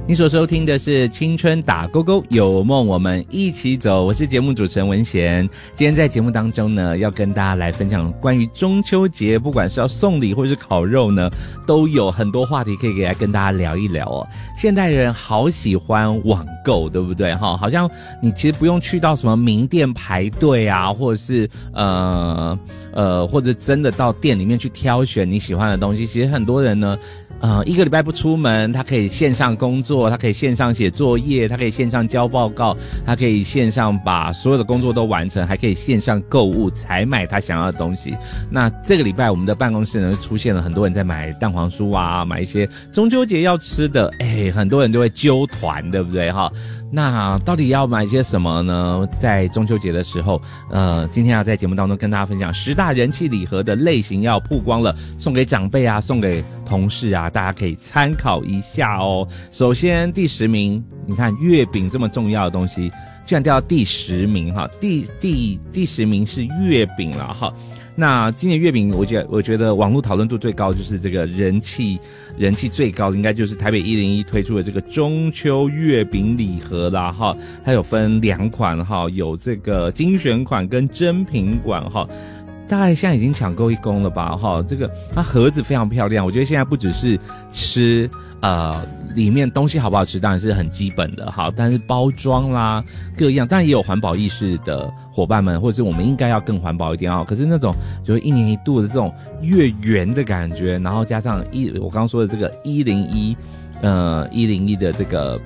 你所收听的是青春打勾勾，有梦我们一起走，我是节目主持人文贤。今天在节目当中呢，要跟大家来分享关于中秋节，不管是要送礼或是烤肉呢，都有很多话题可以来跟大家聊一聊哦。现代人好喜欢网购，对不对？好像你其实不用去到什么名店排队啊，或者是或者真的到店里面去挑选你喜欢的东西。其实很多人呢一个礼拜不出门，他可以线上工作，他可以线上写作业，他可以线上交报告，他可以线上把所有的工作都完成，还可以线上购物采买他想要的东西。那这个礼拜我们的办公室呢出现了很多人在买蛋黄酥啊，买一些中秋节要吃的，很多人就会揪团，对不对哈？那到底要买些什么呢？在中秋节的时候，今天要在节目当中跟大家分享10大人气礼盒的类型要曝光了，送给长辈啊，送给同事啊，大家可以参考一下哦。首先第10名，你看月饼这么重要的东西，居然掉到第10名哈，第10名是月饼了哈。那今年月饼，我觉得网络讨论度最高就是这个人气最高的，应该就是台北101推出的这个中秋月饼礼盒啦哈。它有分2款哈，有这个精选款跟真品款哈。大概现在已经抢购一空了吧哈，这个它盒子非常漂亮，我觉得现在不只是吃里面东西好不好吃当然是很基本的哈，但是包装啦各样，当然也有环保意识的伙伴们，或者是我们应该要更环保一点啊。可是那种就是1年1度的这种月圆的感觉，然后加上我刚刚说的这个101的这个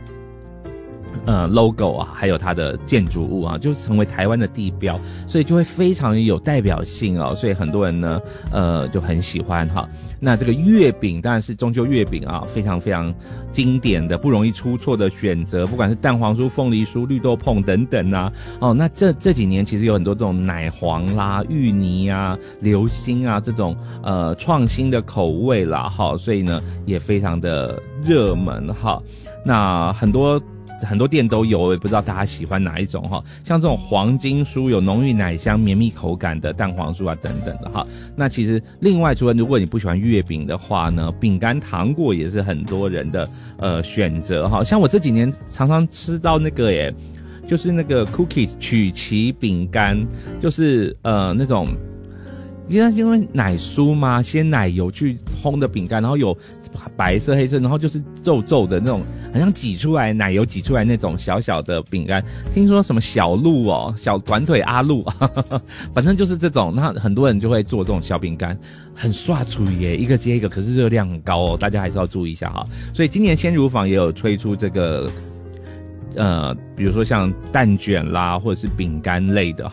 logo 啊，还有它的建筑物啊，就成为台湾的地标，所以就会非常有代表性哦，所以很多人呢就很喜欢哈。那这个月饼当然是中秋月饼啊，非常非常经典的，不容易出错的选择，不管是蛋黄酥、凤梨酥、绿豆椪等等啊。那这几年其实有很多这种奶黄啦、芋泥啊、流心啊这种创新的口味啦哈，所以呢也非常的热门哈。那很多店都有，我也不知道大家喜欢哪一种哈。像这种黄金酥有浓郁奶香、绵密口感的蛋黄酥啊等等的哈。那其实另外除了如果你不喜欢月饼的话呢，饼干糖果也是很多人的选择哈。像我这几年常常吃到那个就是那个 cookies 曲奇饼干，就是那种因为奶酥嘛，鲜奶油去烘的饼干，然后有白色黑色，然后就是皱皱的那种，好像挤出来奶油挤出来那种小小的饼干。听说什么小鹿小短腿阿鹿反正就是这种，那很多人就会做这种小饼干，很刷出耶，一个接一个，可是热量很高哦，大家还是要注意一下哈。所以今年鲜乳坊也有推出这个比如说像蛋卷啦，或者是饼干类的